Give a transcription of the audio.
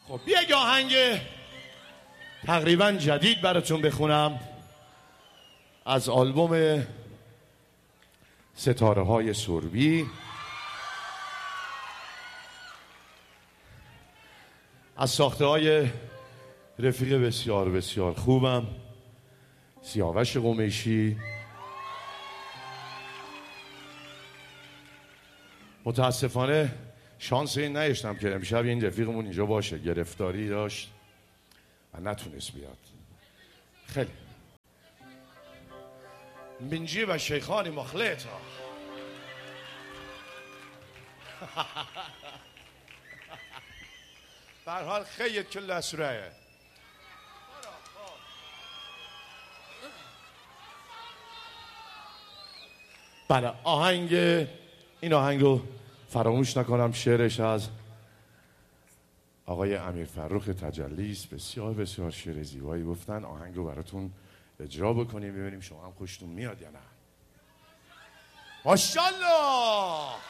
خب یک آهنگ تقریبا جدید براتون بخونم از آلبوم ستاره های سربی. از ساخته های رفیق بسیار بسیار خوبم، سیاوش قمیشی. متاسفانه شانس این نداشتم که امشب این رفیقمون اینجا باشه، گرفتاری داشت و نتونست بیاد. خیلی منجی و شیخان مخلط برحال خیلی کل اسرائه. بله این آهنگو فراموش نکنم، شعرش از آقای امیر فرخ تجلی است. بسیار بسیار شعر زیبایی گفتن. آهنگو براتون اجرا بکنیم ببینیم شما هم خوشتون میاد یا نه. ماشاءالله.